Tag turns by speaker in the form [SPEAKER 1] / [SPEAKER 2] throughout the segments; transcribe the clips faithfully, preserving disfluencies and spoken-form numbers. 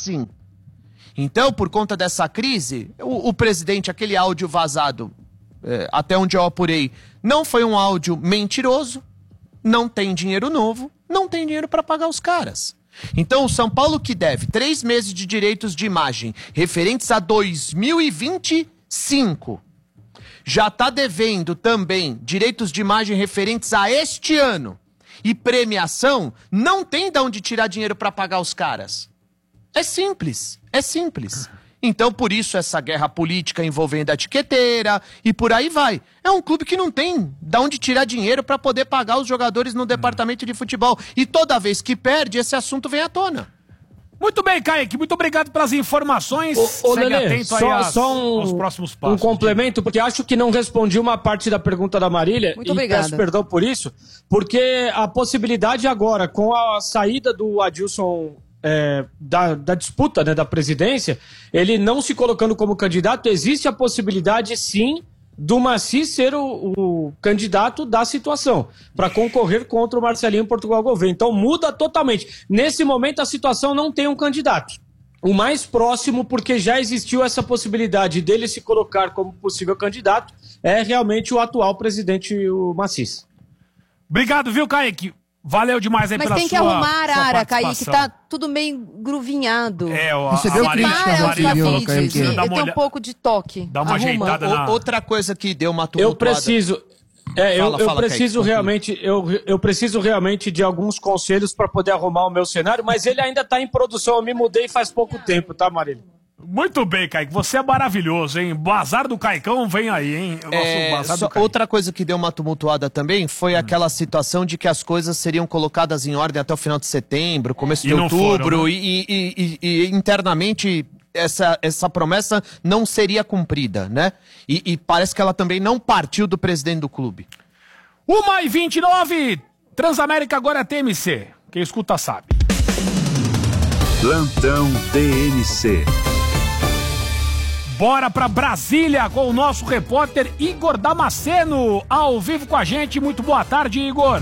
[SPEAKER 1] assim. Então, por conta dessa crise, o, o presidente, aquele áudio vazado, é, até onde eu apurei, não foi um áudio mentiroso, não tem dinheiro novo, não tem dinheiro para pagar os caras. Então, o São Paulo, que deve três meses de direitos de imagem referentes a dois mil e vinte e cinco, já está devendo também direitos de imagem referentes a este ano e premiação, não tem de onde tirar dinheiro para pagar os caras. É simples, é simples. Então, por isso, essa guerra política envolvendo a etiqueteira e por aí vai. É um clube que não tem de onde tirar dinheiro para poder pagar os jogadores no departamento de futebol. E toda vez que perde, esse assunto vem à tona.
[SPEAKER 2] Muito bem, Kaique, muito obrigado pelas informações.
[SPEAKER 3] Ô, ô
[SPEAKER 2] Segue
[SPEAKER 3] Lelê,
[SPEAKER 2] atento aí
[SPEAKER 3] só,
[SPEAKER 2] às,
[SPEAKER 3] só um,
[SPEAKER 2] aos próximos passos.
[SPEAKER 3] um complemento, porque acho que não respondi uma parte da pergunta da Marília.
[SPEAKER 4] Muito
[SPEAKER 3] e
[SPEAKER 4] obrigada.
[SPEAKER 3] peço perdão por isso, porque a possibilidade agora, com a saída do Adilson é, da, da disputa, né, da presidência, ele não se colocando como candidato, existe a possibilidade, sim, do Maci ser o, o candidato da situação, para concorrer contra o Marcelinho Portugal Gouveia. Então muda totalmente. Nesse momento a situação não tem um candidato. O mais próximo, porque já existiu essa possibilidade dele se colocar como possível candidato, é realmente o atual presidente, o Macis.
[SPEAKER 2] Obrigado, viu, Kaique? Valeu demais aí
[SPEAKER 4] Mas
[SPEAKER 2] pela
[SPEAKER 4] tem que
[SPEAKER 2] sua,
[SPEAKER 4] arrumar a
[SPEAKER 2] sua
[SPEAKER 4] arara, Kaique,
[SPEAKER 2] participação.
[SPEAKER 4] tá tudo meio gruvinhado.
[SPEAKER 2] É, o,
[SPEAKER 5] Recebeu
[SPEAKER 2] a Marília,
[SPEAKER 5] crítica,
[SPEAKER 2] a
[SPEAKER 4] Para os
[SPEAKER 2] Marília
[SPEAKER 5] Rodrigo,
[SPEAKER 2] falou que
[SPEAKER 4] vídeos,
[SPEAKER 2] precisa dar
[SPEAKER 4] eu
[SPEAKER 2] uma
[SPEAKER 4] tenho
[SPEAKER 2] olhada.
[SPEAKER 4] um pouco de toque.
[SPEAKER 2] Dá uma
[SPEAKER 4] Arruma.
[SPEAKER 2] ajeitada na...
[SPEAKER 1] O, outra coisa que deu uma
[SPEAKER 3] Eu
[SPEAKER 1] tumultuada...
[SPEAKER 3] preciso... É, eu,
[SPEAKER 1] Fala,
[SPEAKER 3] eu
[SPEAKER 1] fala,
[SPEAKER 3] preciso
[SPEAKER 1] Kaique,
[SPEAKER 3] realmente, eu, eu preciso realmente de alguns conselhos para poder arrumar o meu cenário, mas ele ainda está em produção. Eu me mudei faz pouco tempo, tá, Marília?
[SPEAKER 2] Muito bem, Kaique. Você é maravilhoso, hein? Bazar do Caicão vem aí, hein? O nosso
[SPEAKER 1] É,
[SPEAKER 2] Bazar
[SPEAKER 1] só-
[SPEAKER 2] do Caicão.
[SPEAKER 1] outra coisa que deu uma tumultuada também foi
[SPEAKER 2] Hum.
[SPEAKER 1] aquela situação de que as coisas seriam colocadas em ordem até o final de setembro, começo
[SPEAKER 2] E
[SPEAKER 1] de
[SPEAKER 2] não
[SPEAKER 1] outubro,
[SPEAKER 2] foram, né?
[SPEAKER 1] e, e- e- e internamente essa, essa promessa não seria cumprida, né? E, e parece que ela também não partiu do presidente do clube.
[SPEAKER 2] uma e vinte e nove, Transamérica agora é T M C. Quem escuta sabe.
[SPEAKER 6] Plantão T N C.
[SPEAKER 2] Bora pra Brasília com o nosso repórter Igor Damasceno, ao vivo com a gente. Muito boa tarde, Igor.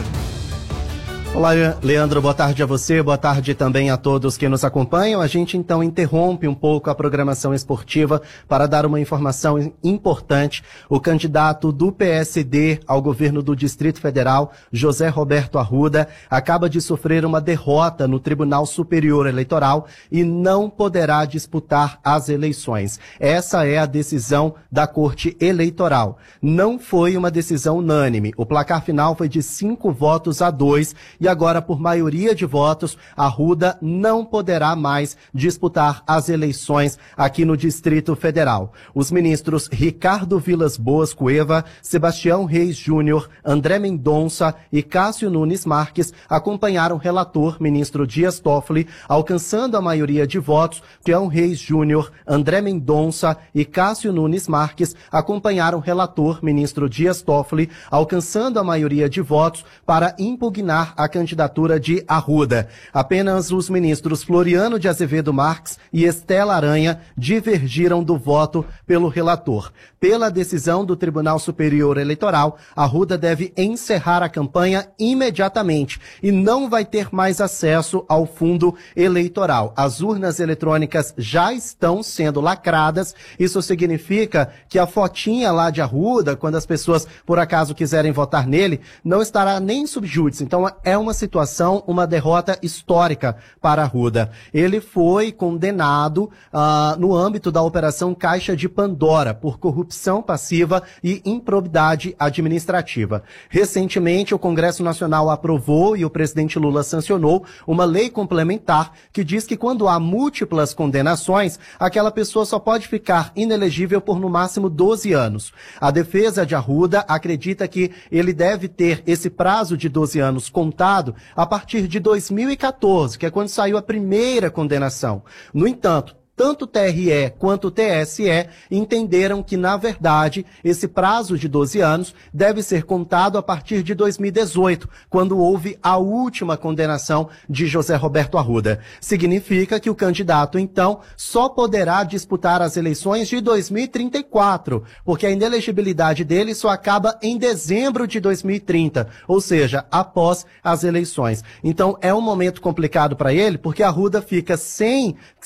[SPEAKER 7] Olá, Leandro, boa tarde a você, boa tarde também a todos que nos acompanham. A gente então interrompe um pouco a programação esportiva para dar uma informação importante. O candidato do P S D ao governo do Distrito Federal, José Roberto Arruda, acaba de sofrer uma derrota no Tribunal Superior Eleitoral e não poderá disputar as eleições. Essa é a decisão da Corte Eleitoral. Não foi uma decisão unânime. O placar final foi de cinco votos a dois e agora, por maioria de votos, Arruda não poderá mais disputar as eleições aqui no Distrito Federal. Os ministros Ricardo Vilas Boas Cueva, Sebastião Reis Júnior, André Mendonça e Cássio Nunes Marques acompanharam o relator, ministro Dias Toffoli, alcançando a maioria de votos. Sebastião Reis Júnior, André Mendonça e Cássio Nunes Marques acompanharam o relator, ministro Dias Toffoli, alcançando a maioria de votos para impugnar a candidatura de Arruda. Apenas os ministros Floriano de Azevedo Marques e Estela Aranha divergiram do voto pelo relator. Pela decisão do Tribunal Superior Eleitoral, Arruda deve encerrar a campanha imediatamente e não vai ter mais acesso ao fundo eleitoral. As urnas eletrônicas já estão sendo lacradas. Isso significa que a fotinha lá de Arruda, quando as pessoas por acaso quiserem votar nele, não estará nem subjúdice. Então é uma situação, uma derrota histórica para Arruda. Ele foi condenado ah, no âmbito da Operação Caixa de Pandora por corrupção passiva e improbidade administrativa. Recentemente, o Congresso Nacional aprovou e o presidente Lula sancionou uma lei complementar que diz que quando há múltiplas condenações, aquela pessoa só pode ficar inelegível por no máximo doze anos. A defesa de Arruda acredita que ele deve ter esse prazo de doze anos contado a partir de dois mil e quatorze, que é quando saiu a primeira condenação. No entanto, tanto o T R E quanto o T S E entenderam que, na verdade, esse prazo de doze anos deve ser contado a partir de dois mil e dezoito, quando houve a última condenação de José Roberto Arruda. Significa que o candidato, então, só poderá disputar as eleições de dois mil e trinta e quatro, porque a inelegibilidade dele só acaba em dezembro de dois mil e trinta, ou seja, após as eleições. Então, é um momento complicado para ele, porque Arruda fica sem